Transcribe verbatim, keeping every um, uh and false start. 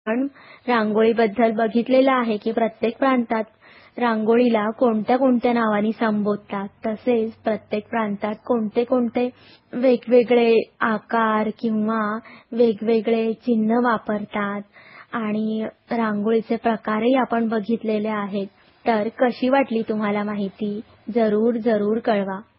पण रांगोळीबद्दल बघितलेलं आहे की प्रत्येक प्रांतात रांगोळीला कोणत्या-कोणत्या नावांनी संबोधतात. तसेच प्रत्येक प्रांतात कोणते-कोणते वेगवेगळे आकार किंवा वेगवेगळे चिन्ह वापरतात आणि रांगोळीचे प्रकारही आपण बघितलेले आहेत. तर कशी वाटली तुम्हाला माहिती? जरूर, जरूर कळवा.